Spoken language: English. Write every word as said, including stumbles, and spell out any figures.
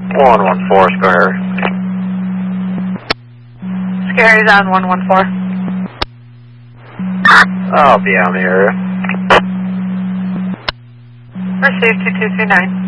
one one four, Square. Scary's on one one four. I'll be on the area. Received two two three nine.